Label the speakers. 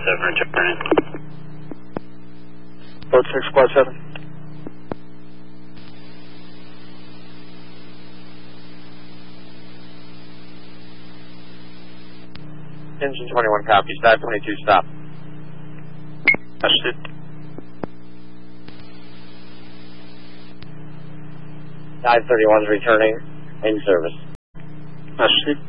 Speaker 1: returning.
Speaker 2: Boat 6, Squad 7.
Speaker 3: Engine 21 copies, dive 22 stop.
Speaker 1: Understood.
Speaker 3: Dive 31's returning, in service.
Speaker 2: Understood.